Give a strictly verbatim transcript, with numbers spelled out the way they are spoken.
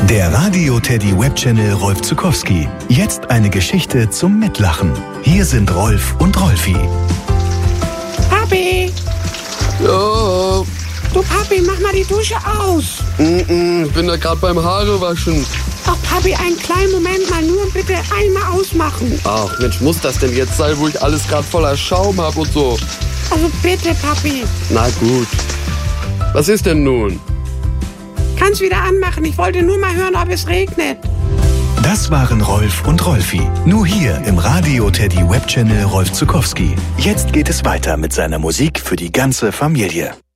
Der Radio Teddy Webchannel Rolf Zuckowski. Jetzt eine Geschichte zum Mitlachen. Hier sind Rolf und Rolfi. Papi! Ja. Du Papi, mach mal die Dusche aus. Mm-mm, ich bin da gerade beim Haarewaschen. Ach Papi, einen kleinen Moment mal, nur bitte einmal ausmachen. Ach Mensch, muss das denn jetzt sein, wo ich alles gerade voller Schaum hab und so? Also bitte, Papi. Na gut. Was ist denn nun? Kannst wieder anmachen, ich wollte nur mal hören, ob es regnet. Das waren Rolf und Rolfi. Nur hier im Radio Teddy Webchannel Rolf Zuckowski. Jetzt geht es weiter mit seiner Musik für die ganze Familie.